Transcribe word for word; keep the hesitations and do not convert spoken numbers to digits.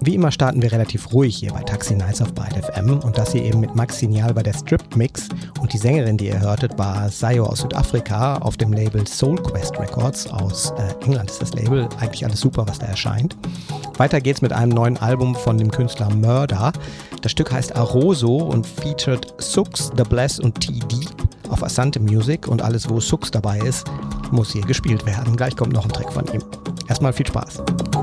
Wie immer starten wir relativ ruhig hier bei Taxi Nights auf Byte F M und das hier eben mit Max Signal bei der Strip Mix und die Sängerin, die ihr hörtet, war Sayo aus Südafrika auf dem Label Soul Quest Records aus äh, England ist das Label, eigentlich alles super, was da erscheint. Weiter geht's mit einem neuen Album von dem Künstler Murder. Das Stück heißt Aroso und featured Sux, The Bless und T-Deep auf Asante Music und alles, wo Sux dabei ist, muss hier gespielt werden. Gleich kommt noch ein Track von ihm. Erstmal viel Spaß.